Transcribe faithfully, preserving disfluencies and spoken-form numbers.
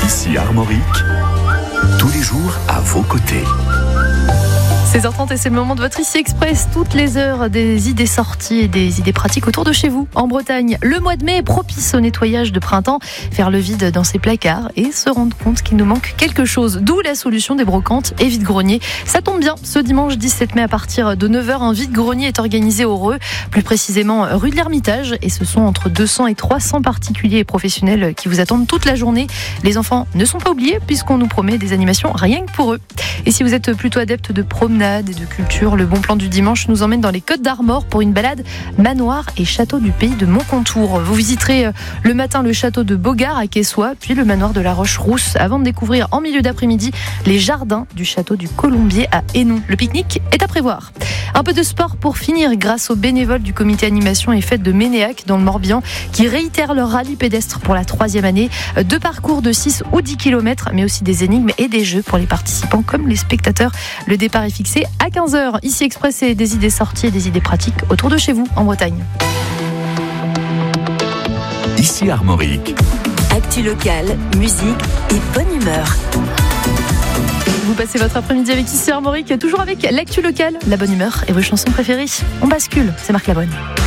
Ici Armorique, tous les jours à vos côtés. seize heures trente et c'est le moment de votre Ici Express. Toutes les heures, des idées sorties et des idées pratiques autour de chez vous. En Bretagne, le mois de mai est propice au nettoyage de printemps. Faire le vide dans ses placards et se rendre compte qu'il nous manque quelque chose. D'où la solution des brocantes et vide-greniers. Ça tombe bien, ce dimanche dix-sept mai à partir de neuf heures, un vide-grenier est organisé au Reux, plus précisément rue de l'Ermitage. Et ce sont entre deux cents et trois cents particuliers et professionnels qui vous attendent toute la journée. Les enfants ne sont pas oubliés puisqu'on nous promet des animations rien que pour eux. Et si vous êtes plutôt adepte de promenade et de culture, le bon plan du dimanche nous emmène dans les Côtes d'Armor pour une balade manoir et château du pays de Montcontour. Vous visiterez le matin le château de Bogard à Quessoy, puis le manoir de la Roche-Rousse, avant de découvrir en milieu d'après-midi les jardins du château du Colombier à Hénon. Le pique-nique est à prévoir. Un peu de sport pour finir grâce aux bénévoles du comité animation et fête de Ménéac dans le Morbihan qui réitèrent leur rallye pédestre pour la troisième année. Deux parcours de six ou dix kilomètres, mais aussi des énigmes et des jeux pour les participants comme les spectateurs. Le départ est fixé à quinze heures. Ici Express et des idées sorties et des idées pratiques autour de chez vous en Bretagne. Ici Armorique. Actu locale, musique et bonne humeur. Vous passez votre après-midi avec Ici Armorique, toujours avec l'actu locale, la bonne humeur et vos chansons préférées. On bascule, c'est Marc Lavoine.